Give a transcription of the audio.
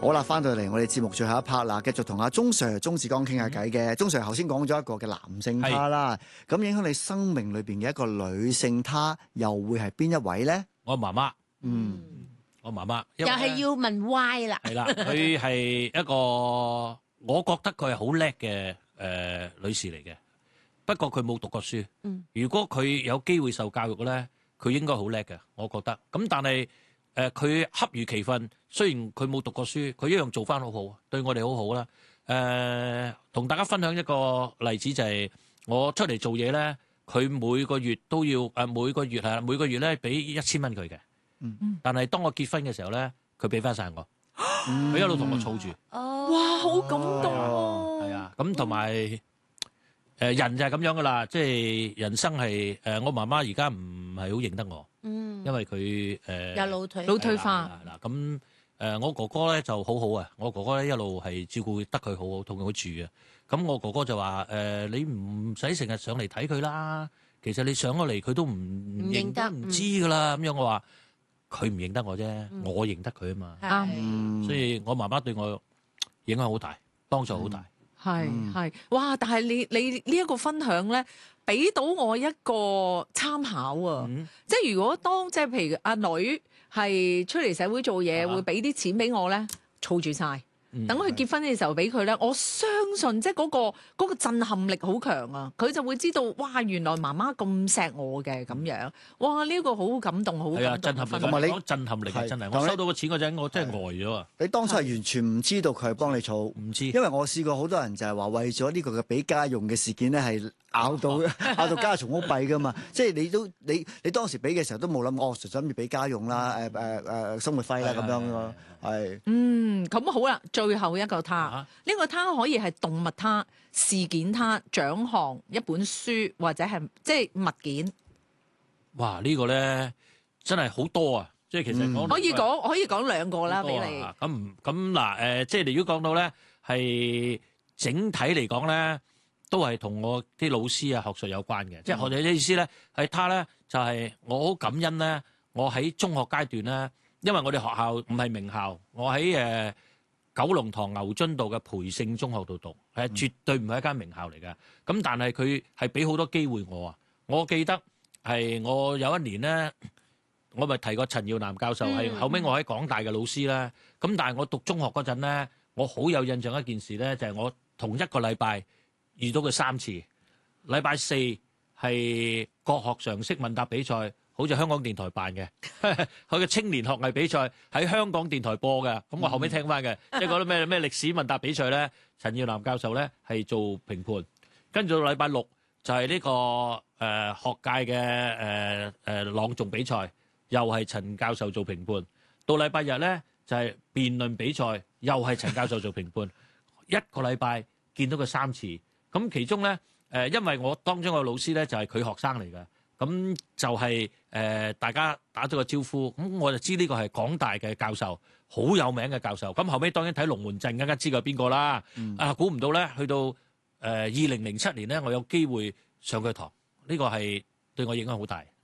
好啦，翻到嚟我哋節目最後一 part 啦，繼續同阿鐘 Sir 鐘志剛傾下偈嘅。鐘 Sir 頭先講咗一個嘅男性他啦，咁影響你生命裏邊嘅一個女性他，又會係邊一位咧？ 我媽媽，我媽媽又係要問 why 啦。 係啦，佢係一個我覺得佢係好叻嘅女士嚟嘅，不過佢冇讀過書。如果佢有機會受教育咧，佢應該好叻嘅，我覺得。咁但係佢恰如其分，雖然佢冇讀過書，佢一樣做翻好好，對我哋好好啦。同大家分享一個例子就係我出嚟做嘢咧，佢每個月都要每個月咧俾1000蚊佢嘅。但係當我結婚嘅時候咧，佢俾翻晒我，佢一路同我儲住。 哇，好感動喎！ 係啊，咁同埋人就係咁樣噶啦，即係人生係我媽媽而家唔係好認得我，因為佢有腦退化。 嗱咁我哥哥咧就好好啊，我哥哥咧一路係照顧得佢好好，同佢住啊。咁我哥哥就話你唔使成日上嚟睇佢啦，其實你上咗嚟佢都唔認得唔知噶啦。咁樣我話佢唔認得我啫，我認得佢啊嘛。所以我媽媽對我影響好大，幫助好大。 係，哇！但係你呢一個分享咧，俾到我一個參考啊！即係如果當即係譬如阿女係出嚟社會做嘢，會俾啲錢俾我咧，儲住晒。等佢結婚嘅時候俾佢咧，我相信即係嗰個震撼力好強啊！佢就會知道，哇！原來媽媽咁錫我嘅咁樣，哇！呢個好感動，好感動。 震撼力，同埋你講震撼力係真係。我收到個錢嗰陣，我真係呆咗啊！ 你當初係完全唔知道佢係幫你儲， 唔知。 因為我試過好多人就係話為咗呢個嘅俾家用嘅事件咧，係拗到家嘈屋閉噶嘛。即係你當時俾嘅時候都冇諗，純粹諗住俾家用啦，生活費啦咁樣咯，係。 咁好啦，最後一個他，呢個他可以係動物他、事件他、獎項、一本書或者係即係物件。 哇！呢個咧真係好多啊！即係其實我可以講2個啦，俾你。 咁嗱即係你如果講到咧係整體嚟講咧，都係同我啲老師啊學術有關嘅。即係我哋嘅意思咧係他咧就係我好感恩咧，我喺中學階段咧。因為我哋學校唔係名校，我喺九龍塘牛津道嘅培聖中學度讀，係絕對唔係一間名校嚟嘅。咁但係佢係俾好多機會我啊！我記得係我有一年咧，我咪提過陳耀南教授係後尾我喺港大嘅老師啦。咁但係我讀中學嗰陣咧，我好有印象一件事咧，就係我同一個禮拜遇到佢3次。禮拜4係國學常識問答比賽。好似香港電台辦嘅，佢嘅青年學藝比賽喺香港電台播嘅，咁我後尾聽翻嘅，即係嗰啲咩歷史問答比賽咧，陳耀南教授咧係做評判，跟住到禮拜6就係呢個學界嘅朗誦比賽，又係陳教授做評判，到禮拜日咧就係辯論比賽，又係陳教授做評判，一個禮拜見到佢3次，咁其中咧因為我當中個老師咧就係佢學生嚟嘅。咁就係大家打咗個招呼，咁我就知呢個係港大嘅教授，好有名嘅教授。咁後尾當然睇龍門陣更加知佢係邊個啦。估唔到咧，去到2007年咧，我有機會上佢堂，呢個係對我影響好大。